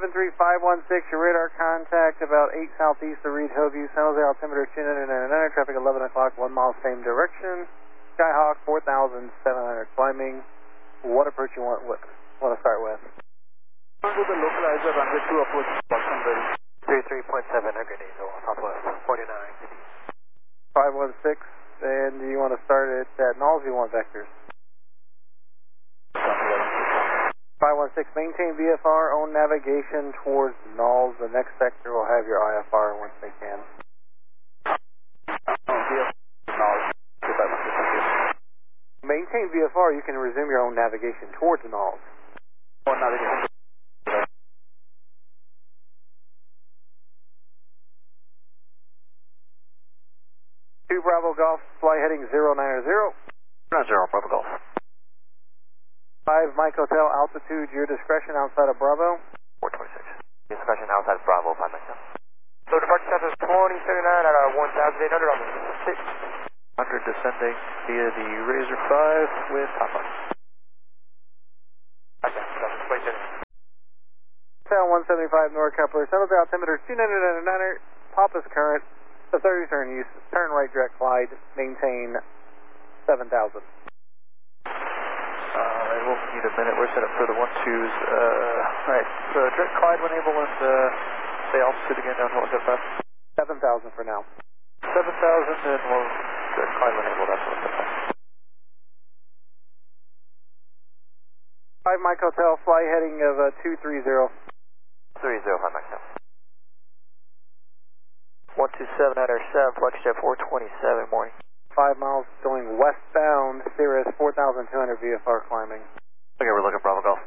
73516, your radar contact about 8 southeast of Reed Hillview, San Jose altimeter 299, traffic 11 o'clock, 1 mile same direction. Skyhawk 4,700 climbing. What approach you want to start with? To the localizer runway 2 approach, Watsonville. 33.7 Grenada, southwest 49. 516, and do you want to start it at nulls or you want vectors? 516, maintain VFR, own navigation towards nulls. The next sector will have your IFR once they can. Maintain VFR, you can resume your own navigation towards nulls. Own navigation. 2 Bravo Golf, fly heading 090. 90, Bravo Golf. 5 Mike Hotel, altitude, your discretion outside of Bravo. 426. Discretion outside of Bravo, 5 Mike. So departure time is 2039 at 1,800 on the 6. 100 descending via the Razor 5 with Papa. Okay, that's place in. Hotel 175 North Kepler, San Jose altimeter 299, Papa's current, the 30 turn use, turn right direct glide, maintain 7,000. We'll need a minute. We're set up for the 1-2s. Alright, so direct glide when able and say altitude again down to 175. 7,000 for now. 7,000 and we'll direct glide when able, that's 175. 5 Mike Hotel, fly heading of 230. 30, 5 Mike. 127 at our 7, flex jet 427, morning. 5 miles going westbound, Cirrus 4,200 VFR climbing. Okay, we're looking Bravo Golf.